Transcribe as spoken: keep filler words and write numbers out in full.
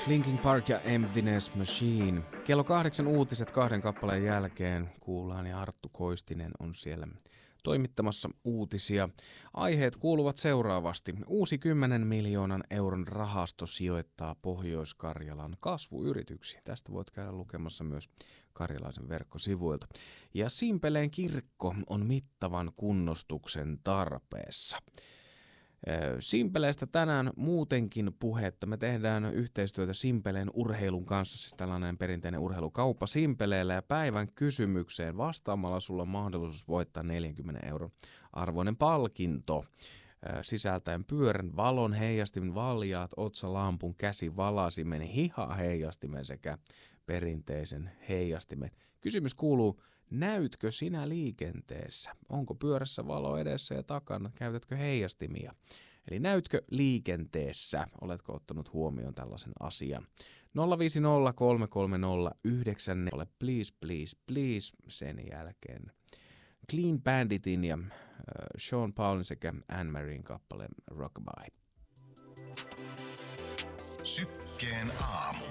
Linkin Park ja Emptiness Machine. Kello kahdeksan uutiset kahden kappaleen jälkeen kuullaan ja Arttu Koistinen on siellä toimittamassa uutisia. Aiheet kuuluvat seuraavasti. Uusi kymmenen miljoonan euron rahasto sijoittaa Pohjois-Karjalan kasvuyrityksiin. Tästä voit käydä lukemassa myös Karjalaisen verkkosivuilta. Ja Simpeleen kirkko on mittavan kunnostuksen tarpeessa. Simpeleistä tänään muutenkin puhetta. Me tehdään yhteistyötä Simpeleen urheilun kanssa, siis tällainen perinteinen urheilukauppa Simpeleellä, ja päivän kysymykseen vastaamalla sulla on mahdollisuus voittaa neljänkymmenen euron arvoinen palkinto sisältäen pyörän, valon, heijastimen, valjaat, otsalampun, käsivalasimen, hihaheijastimen sekä perinteisen heijastimen. Kysymys kuuluu: näytkö sinä liikenteessä? Onko pyörässä valo edessä ja takana? Käytätkö heijastimia? Eli näytkö liikenteessä? Oletko ottanut huomioon tällaisen asian? nolla viisi nolla kolme kolme nolla yhdeksän nolla please please please. Sen jälkeen Clean Banditin ja äh, Sean Paulin sekä Anne Marien kappale Rockabye. Sykkeen aamu.